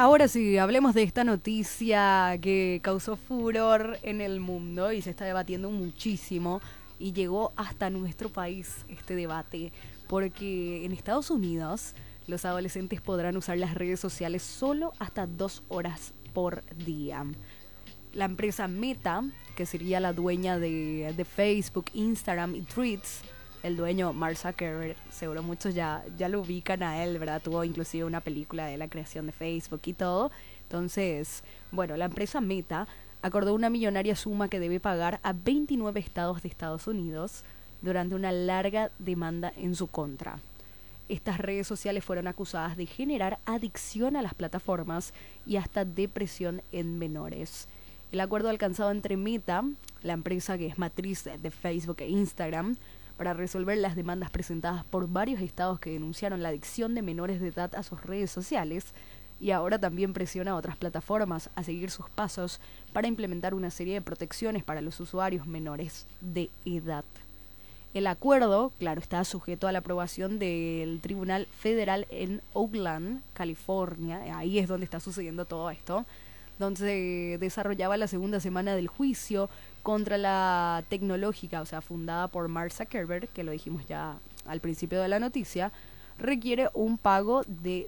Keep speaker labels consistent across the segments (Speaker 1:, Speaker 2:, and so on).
Speaker 1: Ahora sí, hablemos de esta noticia que causó furor en el mundo y se está debatiendo muchísimo y llegó hasta nuestro país este debate, porque en Estados Unidos los adolescentes podrán usar las redes sociales solo hasta 2 horas por día. La empresa Meta, que sería la dueña de Facebook, Instagram y Threads, el dueño Mark Zuckerberg, seguro muchos ya lo ubican a él, ¿verdad? Tuvo inclusive una película de la creación de Facebook y todo. Entonces, bueno, la empresa Meta acordó una millonaria suma que debe pagar a 29 estados de Estados Unidos durante una larga demanda en su contra. Estas redes sociales fueron acusadas de generar adicción a las plataformas y hasta depresión en menores. El acuerdo alcanzado entre Meta, la empresa que es matriz de Facebook e Instagram, para resolver las demandas presentadas por varios estados que denunciaron la adicción de menores de edad a sus redes sociales, y ahora también presiona a otras plataformas a seguir sus pasos para implementar una serie de protecciones para los usuarios menores de edad. El acuerdo, claro, está sujeto a la aprobación del Tribunal Federal en Oakland, California. Ahí es donde está sucediendo todo esto, donde se desarrollaba la segunda semana del juicio contra la tecnológica, o sea, fundada por Mark Zuckerberg, que lo dijimos ya al principio de la noticia, requiere un pago de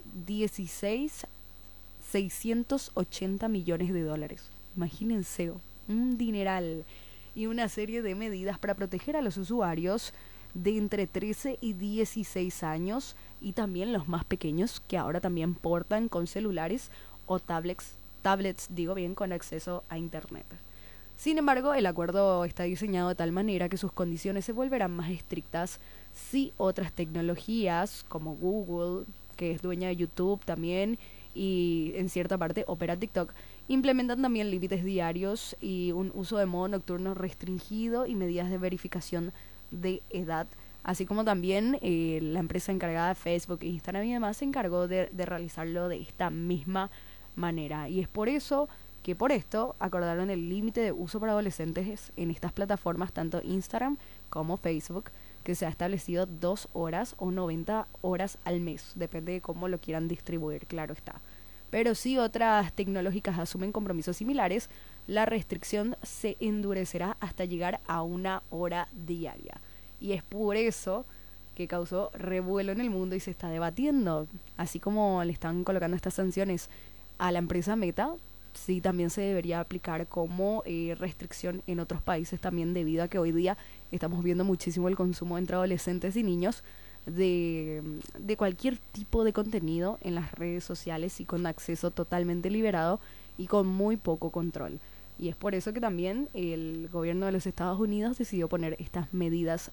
Speaker 1: 16.680 millones de dólares. Imagínense, un dineral. Y una serie de medidas para proteger a los usuarios de entre 13 y 16 años y también los más pequeños que ahora también portan con celulares o tablets digo bien, con acceso a Internet. Sin embargo, el acuerdo está diseñado de tal manera que sus condiciones se volverán más estrictas si otras tecnologías como Google, que es dueña de YouTube también, y en cierta parte opera TikTok, implementan también límites diarios y un uso de modo nocturno restringido y medidas de verificación de edad, así como también la empresa encargada de Facebook e Instagram y demás se encargó de realizarlo de esta misma manera. Y es por eso que por esto acordaron el límite de uso para adolescentes en estas plataformas, tanto Instagram como Facebook, que se ha establecido 2 horas o 90 horas al mes, depende de cómo lo quieran distribuir, claro está. Pero si otras tecnológicas asumen compromisos similares, la restricción se endurecerá hasta llegar a 1 hora diaria. Y es por eso que causó revuelo en el mundo y se está debatiendo. Así como le están colocando estas sanciones a la empresa Meta, sí también se debería aplicar como restricción en otros países también, debido a que hoy día estamos viendo muchísimo el consumo entre adolescentes y niños de cualquier tipo de contenido en las redes sociales y con acceso totalmente liberado y con muy poco control. Y es por eso que también el gobierno de los Estados Unidos decidió poner estas medidas